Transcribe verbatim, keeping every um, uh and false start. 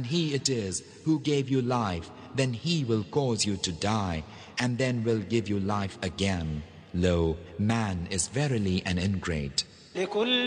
And He it is who gave you life, then He will cause you to die, and then will give you life again. Lo, man is verily an ingrate.